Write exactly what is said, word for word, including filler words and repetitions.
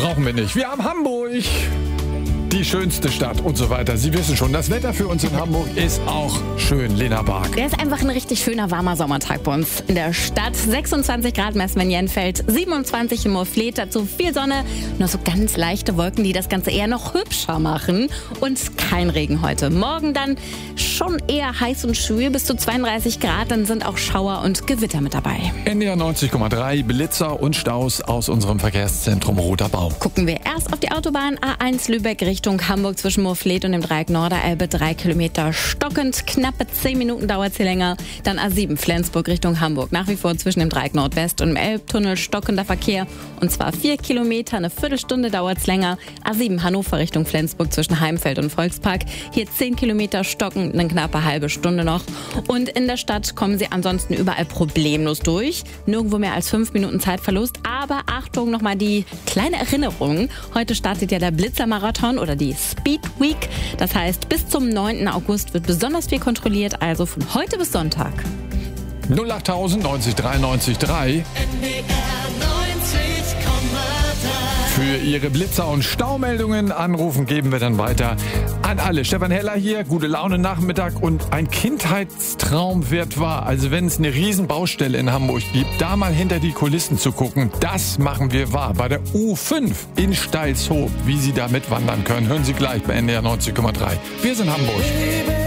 Brauchen wir nicht. Wir haben Hamburg. Die schönste Stadt und so weiter. Sie wissen schon, das Wetter für uns in Hamburg ist auch schön. Lena Bark. Der ist einfach ein richtig schöner, warmer Sommertag bei uns in der Stadt. sechsundzwanzig Grad messen wir in Jenfeld, siebenundzwanzig in Moorfleet, dazu viel Sonne, nur so ganz leichte Wolken, die das Ganze eher noch hübscher machen. Und kein Regen heute. Morgen dann schon eher heiß und schwül, bis zu zweiunddreißig Grad. Dann sind auch Schauer und Gewitter mit dabei. N D R neunzig Komma drei, Blitzer und Staus aus unserem Verkehrszentrum Roter Bau. Gucken wir erst auf die Autobahn A eins Lübeck Richtung Hamburg zwischen Moorfleet und dem Dreieck Norderelbe. Drei Kilometer stockend, knappe zehn Minuten dauert es hier länger. Dann A sieben Flensburg Richtung Hamburg. Nach wie vor zwischen dem Dreieck Nordwest und dem Elbtunnel stockender Verkehr. Und zwar vier Kilometer, eine Viertelstunde dauert es länger. A sieben Hannover Richtung Flensburg zwischen Heimfeld und Volkspark. Hier zehn Kilometer stockend, eine knappe halbe Stunde noch. Und in der Stadt kommen Sie ansonsten überall problemlos durch. Nirgendwo mehr als fünf Minuten Zeitverlust. Aber Achtung, nochmal die kleine Erinnerung. Heute startet ja der Blitzermarathon oder die Speed Week. Das heißt, bis zum neunten August wird besonders viel kontrolliert, also von heute bis Sonntag. null acht tausend neunzig drei neunzig drei Für Ihre Blitzer- und Staumeldungen anrufen geben wir dann weiter an alle. Stefan Heller hier, gute Laune Nachmittag und ein Kindheitstraum wird wahr. Also wenn es eine Riesenbaustelle in Hamburg gibt, da mal hinter die Kulissen zu gucken, das machen wir wahr. Bei der U fünf in Steilshoop, wie Sie da mitwandern können, hören Sie gleich bei N D R neunzig Komma drei. Wir sind Hamburg.